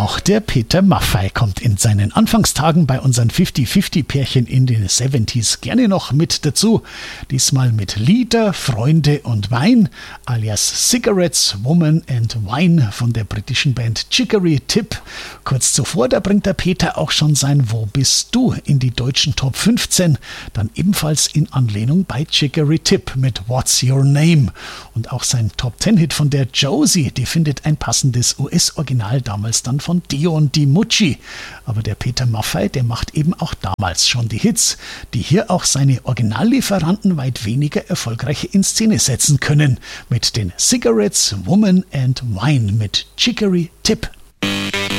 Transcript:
Auch der Peter Maffay kommt in seinen Anfangstagen bei unseren 50-50-Pärchen in den 70s gerne noch mit dazu. Diesmal mit Lieder, Freunde und Wein, alias Cigarettes, Woman and Wine von der britischen Band Chicory Tip. Kurz zuvor, da bringt der Peter auch schon sein Wo bist du in die deutschen Top 15, dann ebenfalls in Anlehnung bei Chicory Tip mit What's Your Name. Und auch sein Top 10-Hit von der Josie, die findet ein passendes US-Original damals dann von Dion DiMucci. Aber der Peter Maffay, der macht eben auch damals schon die Hits, die hier auch seine Originallieferanten weit weniger erfolgreich in Szene setzen können. Mit den Cigarettes, Woman and Wine mit Chicory Tip.